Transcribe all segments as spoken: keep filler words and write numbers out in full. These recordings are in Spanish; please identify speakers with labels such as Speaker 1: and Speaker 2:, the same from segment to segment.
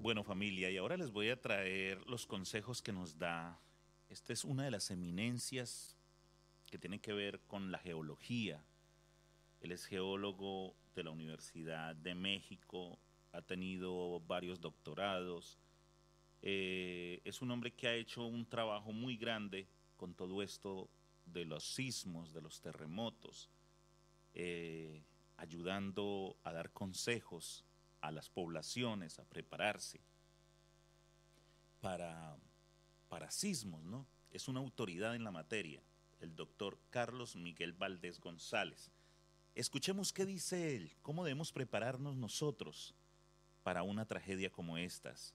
Speaker 1: Bueno, familia, y ahora les voy a traer los consejos que nos da. Esta es una de las eminencias que tiene que ver con la geología. Él es geólogo de la Universidad de México, ha tenido varios doctorados. Eh, es un hombre que ha hecho un trabajo muy grande con todo esto de los sismos, de los terremotos, eh, ayudando a dar consejos a las poblaciones, a prepararse para, para sismos, ¿no? Es una autoridad en la materia, el doctor Carlos Miguel Valdés González. Escuchemos qué dice él, cómo debemos prepararnos nosotros para una tragedia como estas.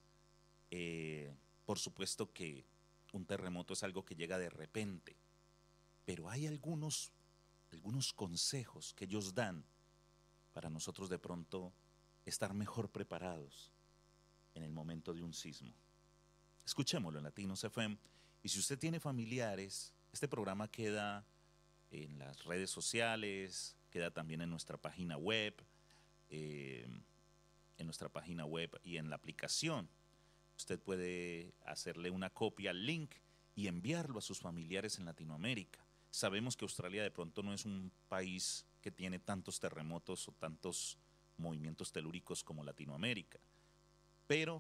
Speaker 1: Eh, por supuesto que un terremoto es algo que llega de repente, pero hay algunos, algunos consejos que ellos dan para nosotros de pronto estar mejor preparados en el momento de un sismo. Escuchémoslo en Latinos F M. Y si usted tiene familiares, este programa queda en las redes sociales, queda también en nuestra página web, eh, en nuestra página web y en la aplicación. Usted puede hacerle una copia al link y enviarlo a sus familiares en Latinoamérica. Sabemos que Australia de pronto no es un país que tiene tantos terremotos o tantos movimientos telúricos como Latinoamérica, pero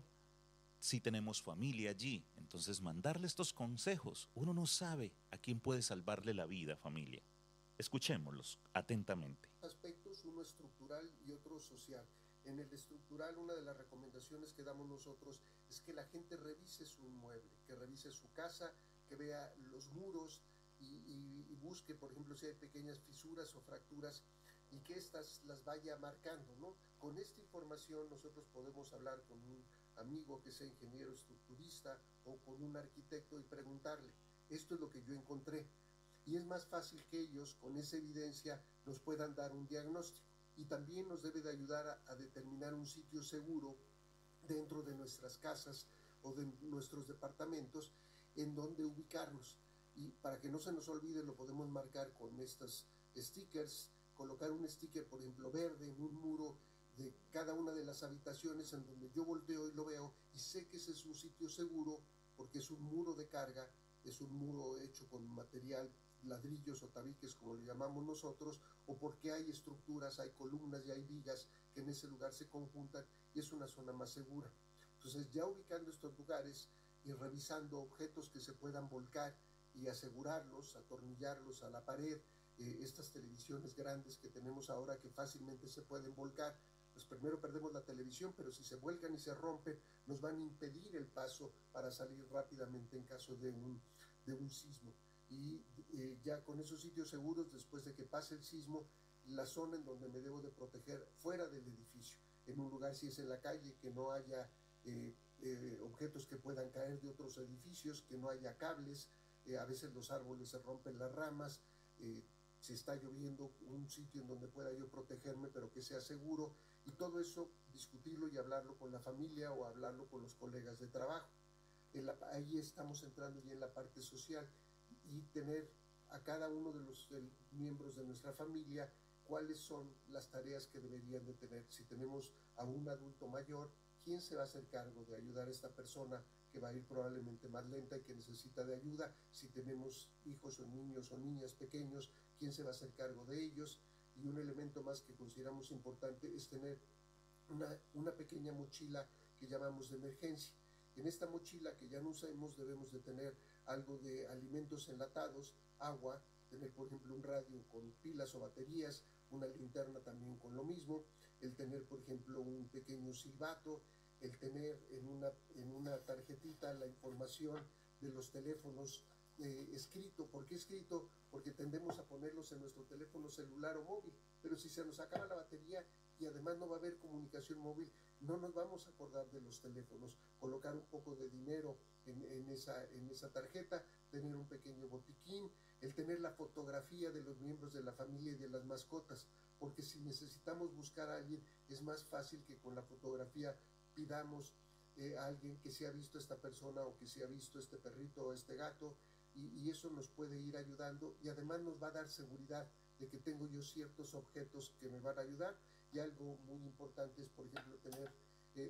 Speaker 1: si tenemos familia allí, entonces mandarle estos consejos. Uno no sabe a quién puede salvarle la vida, familia. Escuchémoslos atentamente.
Speaker 2: Aspectos, uno estructural y otro social. En el estructural, una de las recomendaciones que damos nosotros es que la gente revise su inmueble, que revise su casa, que vea los muros y, y, y busque, por ejemplo, si hay pequeñas fisuras o fracturas y que éstas las vaya marcando, ¿no? Con esta información nosotros podemos hablar con un amigo que sea ingeniero estructurista o con un arquitecto y preguntarle, esto es lo que yo encontré, y es más fácil que ellos con esa evidencia nos puedan dar un diagnóstico, y también nos debe de ayudar a, a determinar un sitio seguro dentro de nuestras casas o de nuestros departamentos en donde ubicarnos, y para que no se nos olvide lo podemos marcar con estos stickers, colocar un sticker por ejemplo verde en un muro de cada una de las habitaciones en donde yo volteo y lo veo y sé que ese es un sitio seguro porque es un muro de carga, es un muro hecho con material, ladrillos o tabiques como le llamamos nosotros, o porque hay estructuras, hay columnas y hay vigas que en ese lugar se conjuntan y es una zona más segura. Entonces ya ubicando estos lugares y revisando objetos que se puedan volcar y asegurarlos, atornillarlos a la pared, eh, estas televisiones grandes que tenemos ahora que fácilmente se pueden volcar, pues primero perdemos la televisión, pero si se vuelcan y se rompen, nos van a impedir el paso para salir rápidamente en caso de un, de un sismo. Y eh, ya con esos sitios seguros, después de que pase el sismo, la zona en donde me debo de proteger fuera del edificio, en un lugar si es en la calle, que no haya eh, eh, objetos que puedan caer de otros edificios, que no haya cables, eh, a veces los árboles se rompen las ramas, eh, si está lloviendo, un sitio en donde pueda yo protegerme, pero que sea seguro, y todo eso discutirlo y hablarlo con la familia o hablarlo con los colegas de trabajo. En la, ahí estamos entrando ya en la parte social y tener a cada uno de los de, miembros de nuestra familia cuáles son las tareas que deberían de tener. Si tenemos a un adulto mayor, ¿quién se va a hacer cargo de ayudar a esta persona que va a ir probablemente más lenta y que necesita de ayuda? Si tenemos hijos o niños o niñas pequeños, ¿quién se va a hacer cargo de ellos? Y un elemento más que consideramos importante es tener una, una pequeña mochila que llamamos de emergencia. En esta mochila que ya no usamos debemos de tener algo de alimentos enlatados, agua, tener por ejemplo un radio con pilas o baterías, una linterna también con lo mismo, el tener por ejemplo un pequeño silbato, el tener en una, en una tarjetita la información de los teléfonos eh, escrito. ¿Por qué escrito? Porque tendemos a ponerlos en nuestro teléfono celular o móvil, pero si se nos acaba la batería y además no va a haber comunicación móvil, no nos vamos a acordar de los teléfonos. Colocar un poco de dinero en, en, esa, en esa tarjeta, tener un pequeño botiquín, el tener la fotografía de los miembros de la familia y de las mascotas, porque si necesitamos buscar a alguien, es más fácil que con la fotografía pidamos eh, a alguien que se ha visto esta persona o que se ha visto este perrito o este gato, y, y eso nos puede ir ayudando y además nos va a dar seguridad de que tengo yo ciertos objetos que me van a ayudar. Y algo muy importante es, por ejemplo, tener eh, un pequeño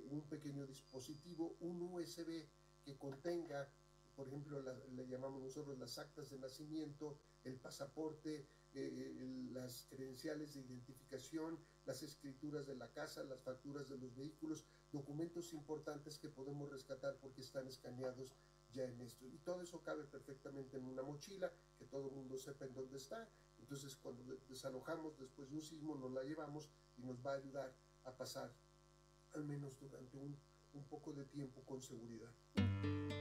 Speaker 2: pequeño dispositivo, un U S B que contenga, por ejemplo, la, le llamamos nosotros las actas de nacimiento, el pasaporte, eh, las credenciales de identificación, las escrituras de la casa, las facturas de los vehículos, documentos importantes que podemos rescatar porque están escaneados ya en esto. Y todo eso cabe perfectamente en una mochila, que todo el mundo sepa en dónde está. Entonces, cuando desalojamos después de un sismo, nos la llevamos y nos va a ayudar a pasar al menos durante un, un poco de tiempo con seguridad.